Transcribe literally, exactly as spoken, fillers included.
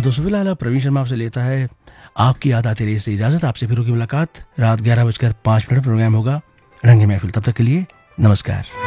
दोस्तों फिलहाल अब प्रवीण शर्मा आपसे लेता है आपकी याद आती रही से इजाजत। आपसे फिर होगी मुलाकात रात ग्यारह बजकर पाँच मिनट प्रोग्राम होगा रंग महफिल। तब तक के लिए नमस्कार।